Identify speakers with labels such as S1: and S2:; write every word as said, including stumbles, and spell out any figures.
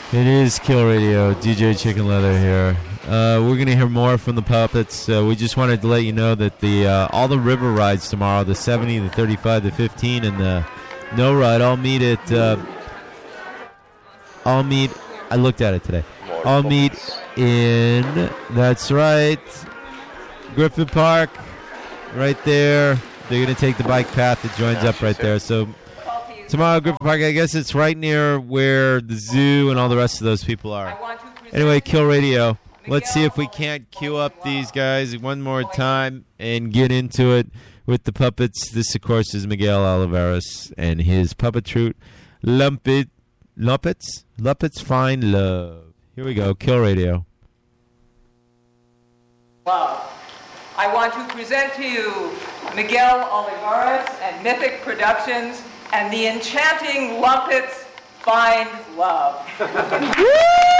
S1: It is Kill Radio, D J Chicken Leather here. Uh, we're going to hear more from the puppets. Uh, we just wanted to let you know that the uh, all the river rides tomorrow, the seventy, the thirty-five, the fifteen, and the no ride, all meet at, uh, all meet, I looked at it today. All meet in, that's right, Griffith Park, right there. They're going to take the bike path that joins up right there. So tomorrow, Griffith Park, I guess it's right near where the zoo and all the rest of those people are. Anyway, Kill Radio. Let's see if we can't queue up these guys one more time and get into it with the puppets. This, of course, is Miguel Olivares and his puppet troupe, Lumpit, Lumpets? Lumpets Find Love. Here we go, Kill Radio.
S2: Love. I want to present to you Miguel Olivares and Mythic Productions and the enchanting Lumpets Find Love. Woo!